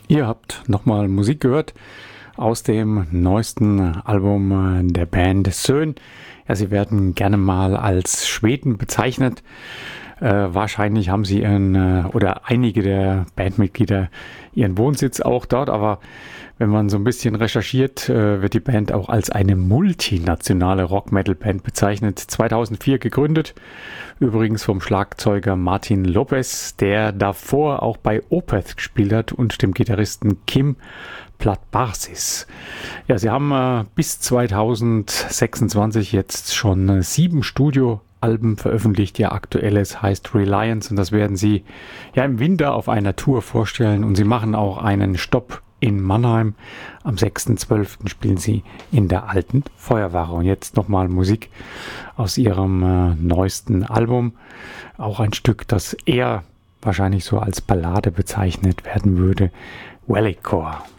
Ihr habt nochmal Musik gehört aus dem neuesten Album der Band Sön. Ja, sie werden gerne mal als Schweden bezeichnet. Wahrscheinlich haben sie oder einige der Bandmitglieder ihren Wohnsitz auch dort, aber wenn man so ein bisschen recherchiert, wird die Band auch als eine multinationale Rock-Metal-Band bezeichnet. 2004 gegründet, übrigens vom Schlagzeuger Martin Lopez, der davor auch bei Opeth gespielt hat, und dem Gitarristen Kim Platbarsis. Ja, sie haben bis 2026 jetzt schon 7 Studioalben veröffentlicht. Ihr aktuelles heißt Reliance, und das werden sie ja im Winter auf einer Tour vorstellen, und sie machen auch einen Stopp in Mannheim. Am 6.12. spielen sie in der Alten Feuerwache. Und jetzt nochmal Musik aus ihrem neuesten Album. Auch ein Stück, das eher wahrscheinlich so als Ballade bezeichnet werden würde. Wellicore.